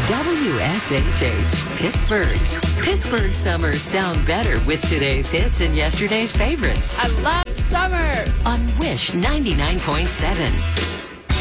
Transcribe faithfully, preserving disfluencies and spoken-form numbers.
W S H H, Pittsburgh. Pittsburgh summers sound better with today's hits and yesterday's favorites. I love summer on Wish ninety-nine point seven.